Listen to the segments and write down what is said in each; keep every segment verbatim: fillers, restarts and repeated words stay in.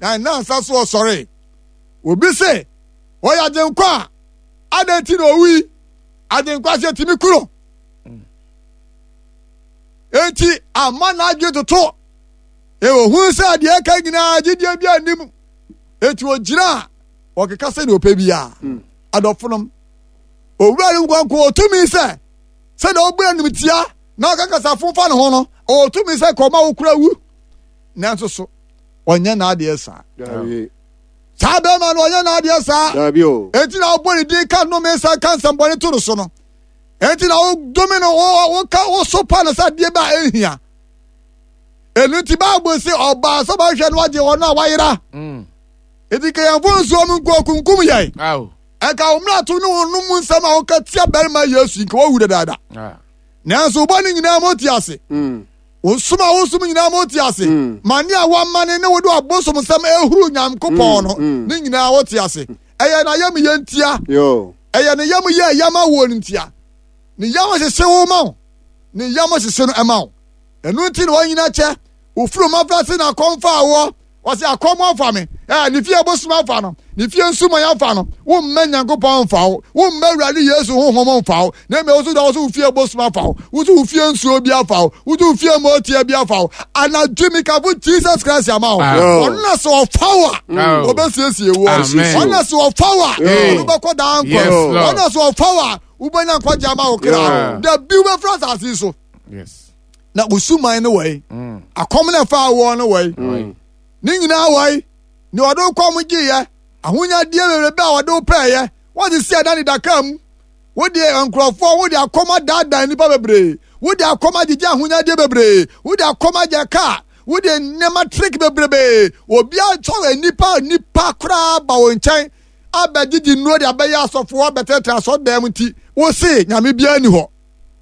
na na nsa so sorry obi say oya denkwa adenti no wi adenkwa se timi kuro enti amana age toto e ohun say de ka gina agide bia nim enti ogira o keka se de opa bia adofonom owura ngwanko otumi se se de obura nim tia na kaka sa fonfa ne ho no otumi se koma okura wu nanso so onye na ade esa sabe ma no onye na ade esa enti na obori di ka no me sa kan samboni to so no enti na o domino o ka o so pa na sa die ba ehia enu ti ba gbo se oba so ba hwe no age wo na wayira mm eti ke yan fon so mu ko kunkum yai aw e ka umra to no no mu nsama o ka tia berma Yesu nke wo wu dada ah nanso bo ni nyina mo ti ase mm osuma osum nyina mo ti ase mani a wa mane ne wo do abosom sam ehuru nyamkopon no ni nyina wo ti ase eye na yam ye ntia yo eye na yam ye yama wo ntia ni yama se se wo ma ni yama se se no ema wo enu nti no nyina che ofuru mafrase na konfa wo wasi akomo fa me eh ni fie bosuma fa no ni fie nsuma ya fa no wo mmanya nkopon fa wo wo mmawurade Yesu honhom fa wo na me osu da osu fie bosuma fa wo wo fie nsuo bia fa wo wo fie motie bia fa wo ana dwemi ka bu Jesus Christ ama wo onna so fa wo obesiesie wo onna so fa wo wo beko da anko onna so fa wo wo banya kwaja ma wo kra the biwe France asiso yes na usuma ne way akomna fa wo ne way ni nyina wai ni odo kwam giye ahonya die bebe a odo peye what is see adani dakam wo de ankrofo wo de akoma dadan ni ba bebre wo de akoma gije ahonya die bebre wo de akoma je ka wo de nema trick bebrebe obi a cho nipa nipa kra ba wo nchen abagigi nuo de abeya asofo abetetra so dem ti wo se nyame bia ni ho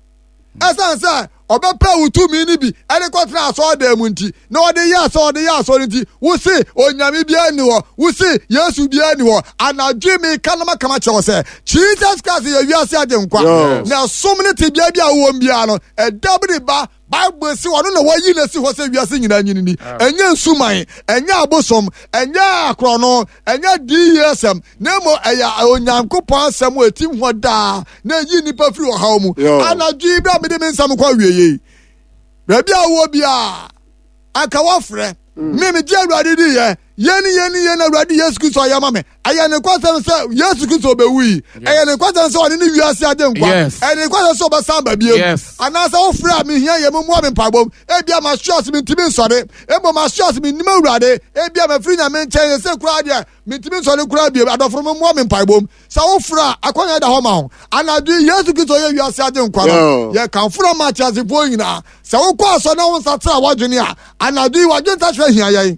esansa obepa utumi ni bi ene kotra so dem nti na ode ya so ode ya so nti wo se onyame bia ni ho wo se Yesu bia ni ho anadwe me kanama kama che wo se Jesus Christ ye wiase adenkwa na somne te bia bia wo mbia no edabri ba Bible si wonu na wayi na si ho se wiase nyina nyini enye nsuman enye abosom enye akrono enye D S M nemo eya onyankopon asem etim ho da na yi nipa firi o hawo mu anadwe bia me de me nsam kwa wieye baabi a wo bia aka wafre me me di awurade di ye yeni yeni yeni awurade Yesu Kristo ayama me aya ne kwasem se Yesu Kristo be wi aya ne kwasem se oni ni wiase adenkwa ene kwasem se obasamba biem anasa ofra me hia ye mu mo me pabom e bia ma stress me ntimi nsore e bo ma stress me nim awurade e bia ma firi nya me nchen se kura dia me ntimi nsore kura biem adofro me mo me pabom sa ofra akonya da ho ma ho anadu Yesu Kristo ye wiase adenkwa no ye kan fura ma chase fo nyina sa wo kwa so na won satra wadwene a anadu wadwene ta hwe hia ye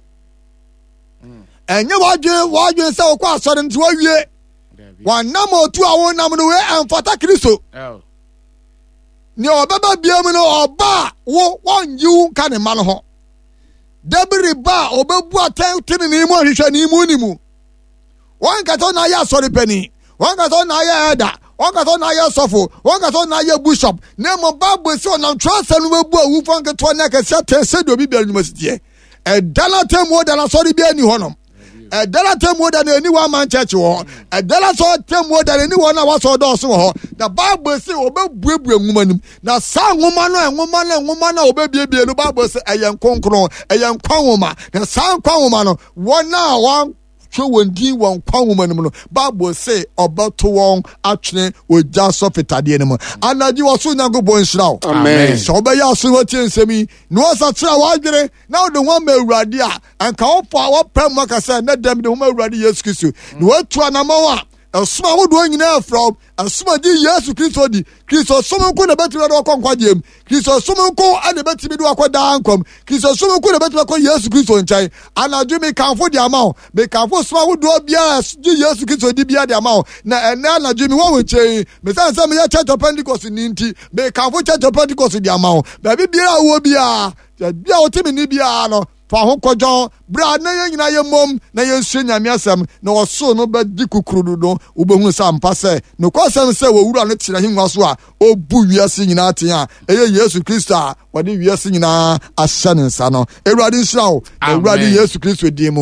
enye wadwe wadwe se okwa asore nti wawie wanam otu awo nam no we amfata Kristo ni obaba biam no oba wo wonyi ka ne ma no ho debiri ba obabu atan tini ni mu hwehwe ni mu ni mu won ka to na ya asore pani won ka to na ya eda won ka to na ya sofo won ka to na ya bishop na mo Bible se onam trasa no babu awu fon ka to na ka se tese do bi bia university e dala temu dala sori bi ani honom e dala temu da na ni wa man church wo e dala so temu da ni wo na wa so do so ho the Bible say obebuebu enwumanim na sa nwuma no enwuma no enwuma na obebiebie no Bible say eyen konkron eyen kwanwoma na sa kwanwoma no wona wa so wondi won kwanwoma no Bible say obato won atwene oja so fitade ne mo anaji wo so nyango bo nshirawo amen so be ya so wati nsemi no sa tra wa dwere na wo de ho ma awurade a anka wo fa wo pam maka say na dem de ho ma awurade Yesu Kristo no watu anamawa asuma wo do nyina from asuma di Yesu Kristo di Kristo somo ko na betire do konkwajem Kristo somo ko ade betime do akoda ankom Kristo somo ko na betire ko Yesu Kristo nchai anaju me kanfo di amao me kanfo suma wo do bia di Yesu Kristo di bia di amao na ena anaju me wo chei me san san me ya church of Pentecost ni nti me kanfo church of Pentecost di amao ba bia wo bia bia o timi ni bia no fa ho kojon bra na ye nyina ye mom na ye nsu nyame asem na oso no ba di kukuru no ubehu sampa se no kwasem se wo wura no tira hinwa so a obu wiase nyina aten a eye Yesu Kristo a wode wiase nyina ahya ne nsa no ewurade nhyira wo ewurade Yesu Kristo di mu